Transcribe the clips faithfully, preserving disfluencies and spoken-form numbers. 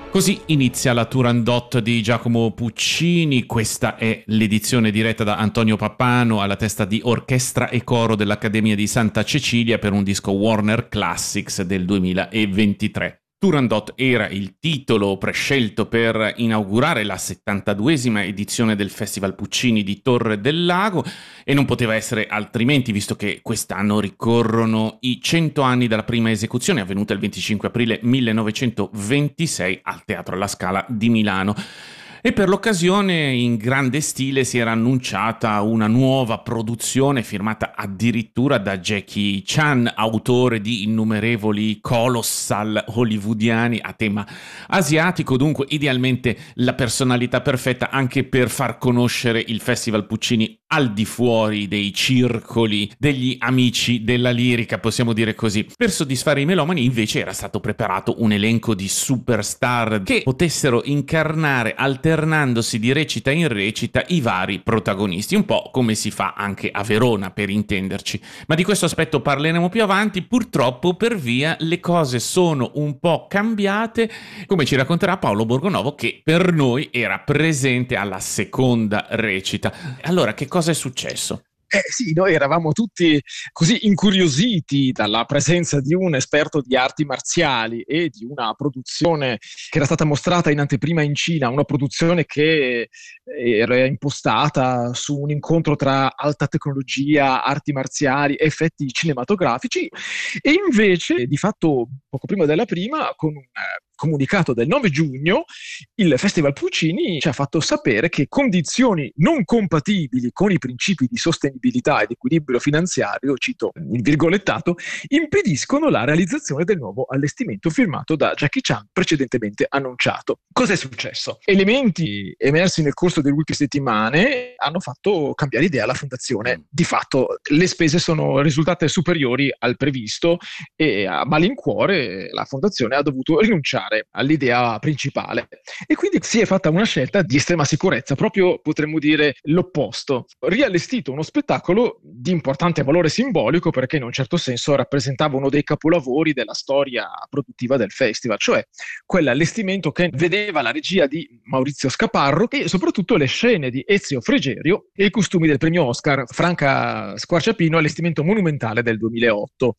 Così inizia la Turandot di Giacomo Puccini. Questa è l'edizione diretta da Antonio Pappano alla testa di orchestra e coro dell'Accademia di Santa Cecilia per un disco Warner Classics del duemilaventitré. Turandot era il titolo prescelto per inaugurare la settantaduesima edizione del Festival Puccini di Torre del Lago e non poteva essere altrimenti, visto che quest'anno ricorrono i cento anni dalla prima esecuzione avvenuta il venticinque aprile millenovecentoventisei al Teatro alla Scala di Milano. E per l'occasione in grande stile si era annunciata una nuova produzione firmata addirittura da Jackie Chan, autore di innumerevoli colossal hollywoodiani a tema asiatico, dunque idealmente la personalità perfetta anche per far conoscere il Festival Puccini al di fuori dei circoli degli amici della lirica, possiamo dire così. Per soddisfare i melomani invece era stato preparato un elenco di superstar che potessero incarnare alternandosi di recita in recita i vari protagonisti, un po' come si fa anche a Verona per intenderci. Ma di questo aspetto parleremo più avanti. Purtroppo per via le cose sono un po' cambiate, come ci racconterà Paolo Borgonovo, che per noi era presente alla seconda recita. Allora, che cosa è successo? Eh sì, noi eravamo tutti così incuriositi dalla presenza di un esperto di arti marziali e di una produzione che era stata mostrata in anteprima in Cina, una produzione che era impostata su un incontro tra alta tecnologia, arti marziali, effetti cinematografici, e invece di fatto poco prima della prima, con un comunicato del nove giugno, il Festival Puccini ci ha fatto sapere che condizioni non compatibili con i principi di sostenibilità ed equilibrio finanziario, cito il virgolettato, impediscono la realizzazione del nuovo allestimento firmato da Jackie Chan precedentemente annunciato. Cos'è successo? Elementi emersi nel corso delle ultime settimane hanno fatto cambiare idea alla fondazione. Di fatto le spese sono risultate superiori al previsto e a malincuore la fondazione ha dovuto rinunciare all'idea principale e quindi si è fatta una scelta di estrema sicurezza, proprio potremmo dire l'opposto. Riallestito uno spettacolo di importante valore simbolico perché in un certo senso rappresentava uno dei capolavori della storia produttiva del festival, cioè quell'allestimento che vedeva la regia di Maurizio Scaparro e soprattutto le scene di Ezio Frigerio e i costumi del premio Oscar Franca Squarciapino, allestimento monumentale del duemilaotto.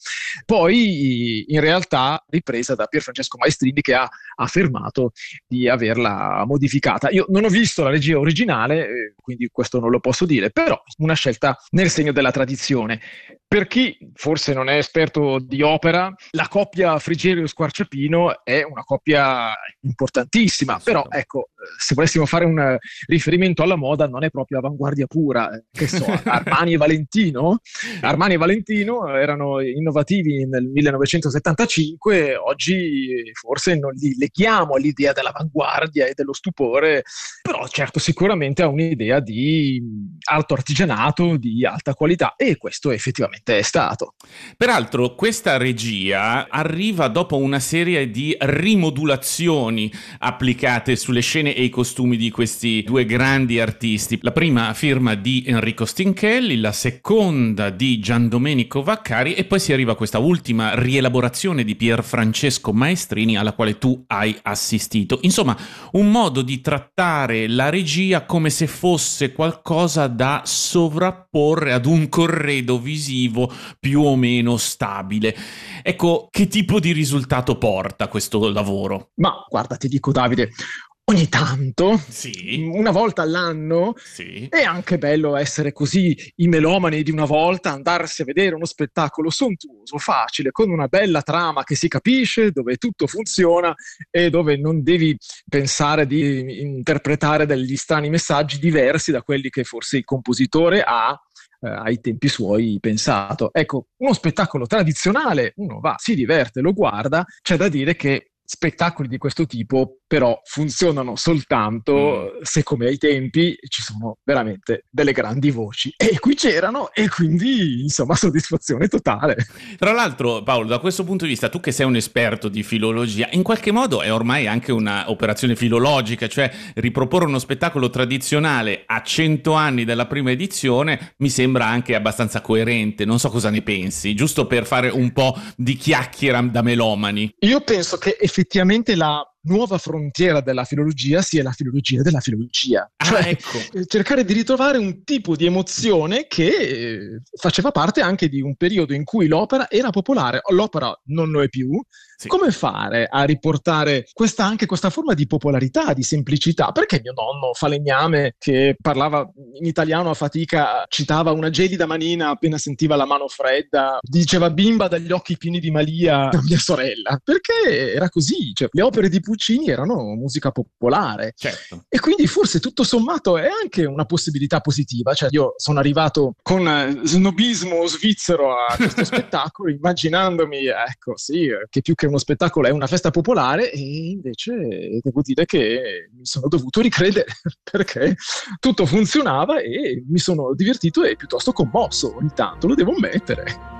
Poi in realtà ripresa da Pierfrancesco Maestrini, che ha affermato di averla modificata. Io non ho visto la regia originale, quindi questo non lo posso dire, però una scelta nel segno della tradizione. Per chi forse non è esperto di opera, la coppia Frigerio-Squarciapino è una coppia importantissima, però ecco, se volessimo fare un riferimento alla moda, non è proprio avanguardia pura. Che so, Armani e Valentino? Armani e Valentino erano innovativi nel millenovecentosettantacinque, oggi forse non li leghiamo all'idea dell'avanguardia e dello stupore, però certo sicuramente ha un'idea di alto artigianato, di alta qualità, e questo effettivamente è stato. Peraltro questa regia arriva dopo una serie di rimodulazioni applicate sulle scene e i costumi di questi due grandi artisti. La prima a firma di Enrico Stinchelli, la seconda di Giandomenico Vaccari e poi si arriva a questa ultima rielaborazione di Pierfrancesco Maestrini alla quale tu hai assistito. Insomma, un modo di trattare la regia come se fosse qualcosa da sovrapporre ad un corredo visivo più o meno stabile. Ecco, che tipo di risultato porta questo lavoro? Ma guarda, ti dico Davide, ogni tanto, sì. una volta all'anno, sì. È anche bello essere così i melomani di una volta, andarsi a vedere uno spettacolo sontuoso, facile, con una bella trama che si capisce, dove tutto funziona e dove non devi pensare di interpretare degli strani messaggi diversi da quelli che forse il compositore ha eh, ai tempi suoi pensato. Ecco, uno spettacolo tradizionale, uno va, si diverte, lo guarda, c'è da dire che spettacoli di questo tipo però funzionano soltanto mm. se, come ai tempi, ci sono veramente delle grandi voci, e qui c'erano, e quindi insomma soddisfazione totale. Tra l'altro, Paolo, da questo punto di vista, tu che sei un esperto di filologia, in qualche modo è ormai anche una operazione filologica, cioè riproporre uno spettacolo tradizionale a cento anni dalla prima edizione mi sembra anche abbastanza coerente. Non so cosa ne pensi, giusto per fare un po' di chiacchiera da melomani. Io penso che effettivamente la nuova frontiera della filologia sia la filologia della filologia. Ah, cioè ecco. cercare di ritrovare un tipo di emozione che eh, faceva parte anche di un periodo in cui l'opera era popolare. L'opera non lo è più. Sì. Come fare a riportare questa, anche questa forma di popolarità, di semplicità? Perché mio nonno falegname, che parlava in italiano a fatica, citava una gelida manina appena sentiva la mano fredda, diceva bimba dagli occhi pieni di Malia a mia sorella? Perché era così, cioè, le opere di Puccini erano musica popolare. Certo. E quindi forse tutto sommato è anche una possibilità positiva. Cioè, io sono arrivato con eh, snobismo svizzero a questo spettacolo, immaginandomi, ecco, sì, che più che uno spettacolo è una festa popolare, e invece devo dire che mi sono dovuto ricredere perché tutto funzionava e mi sono divertito e piuttosto commosso ogni tanto, lo devo ammettere.